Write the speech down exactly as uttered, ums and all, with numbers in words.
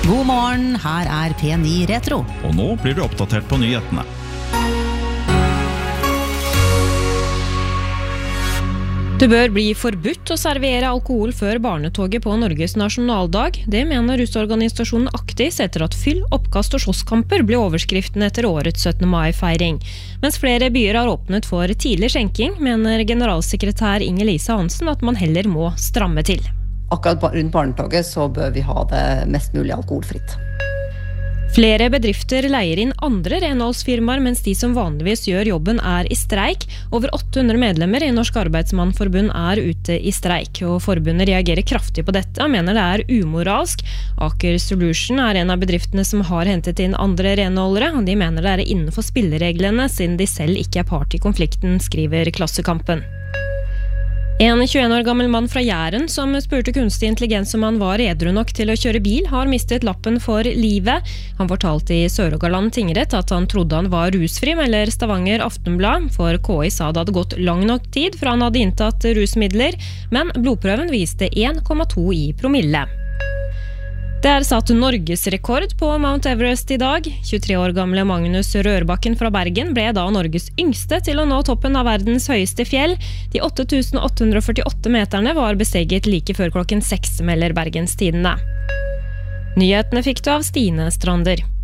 God morgen, her er P ni Retro. Og nå blir du oppdatert på nyhetene. Det bør bli forbudt å servere alkohol før barnetoget på Norges nasjonaldag. Det mener russorganisasjonen Aktis etter at fyll, oppkast og slåsskamper ble overskriften etter årets syttende mai-feiring. Mens flere byer har åpnet for tidlig skjenking, mener generalsekretær Inger-Lise Hansen at man heller må stramme til. Akkurat rundt barnetoget så bør vi ha det mest mulig alkoholfritt. Flere bedrifter leier inn andre renholdsfirmaer, mens de som vanligvis gjør jobben er i streik. Over åtte hundre medlemmer i Norsk Arbeidsmannforbund er ute i streik, og forbundet reagerer kraftig på dette og mener det er umoralsk. Aker Solution er en av bedriftene som har hentet inn andre renholdere, og de mener det er innenfor spillereglene, siden de selv ikke er part i konflikten, skriver Klassekampen. En tjueen år gammel mann fra Jæren som spurte kunstig intelligens om han var edru nok til å kjøre bil, har mistet lappen for livet. Han fortalte i Sør-Rogaland tingrett at han trodde han var rusfri, melder Stavanger Aftenblad, for K I sa det hadde gått lang nok tid fra han hadde inntatt rusmidler, men blodprøven viste en komma to i promille. Det er satt norgesrekord på Mount Everest i dag. tjuetre år gamle Magnus Rørbakken fra Bergen ble da Norges yngste til å nå toppen av verdens høyeste fjell. De åtte tusen åtte hundre førtiåtte meterne var besteget like før klokken seks, melder Bergens Tidende. Nyhetene fikk du av Stine Strander.